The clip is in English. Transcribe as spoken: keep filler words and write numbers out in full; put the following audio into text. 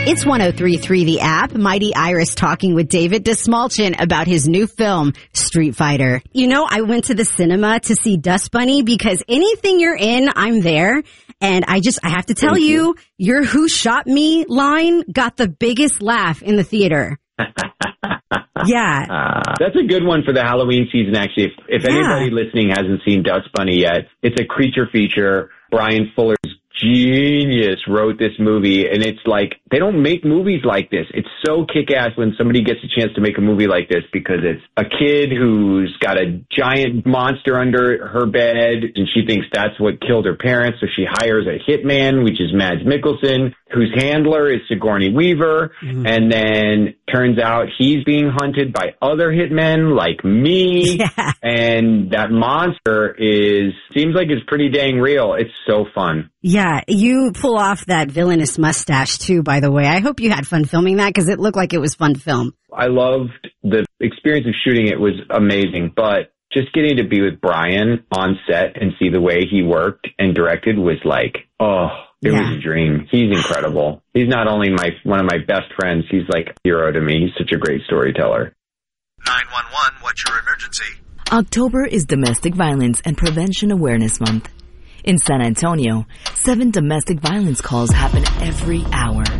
It's one oh three point three The App. Mighty Iris talking with David Desmalchin about his new film, Street Fighter. You know, I went to the cinema to see Dust Bunny because anything you're in, I'm there. And I just, I have to tell you, you, your Who Shot Me line got the biggest laugh in the theater. Yeah. Uh, that's a good one for the Halloween season, actually. If, if yeah. anybody listening hasn't seen Dust Bunny yet, it's a creature feature. Brian Fuller's genius wrote this movie, and it's like, they don't make movies like this. It's so kick-ass when somebody gets a chance to make a movie like this, because it's a kid who's got a giant monster under her bed, and she thinks that's what killed her parents, so she hires a hitman, which is Mads Mikkelsen, whose handler is Sigourney Weaver, mm-hmm. and then turns out he's being hunted by other hitmen like me, yeah. and that monster is, seems like it's pretty dang real. It's so fun. Yeah, you pull off that villainous mustache too, by the way. I hope you had fun filming that, because it looked like it was fun to film. I loved the experience of shooting it. Was amazing, but just getting to be with Brian on set and see the way he worked and directed was like, oh, it yeah. was a dream. He's incredible. He's not only my one of my best friends, he's like a hero to me. He's such a great storyteller. nine one one, what's your emergency? October is Domestic Violence and Prevention Awareness Month. In San Antonio, seven domestic violence calls happen every hour.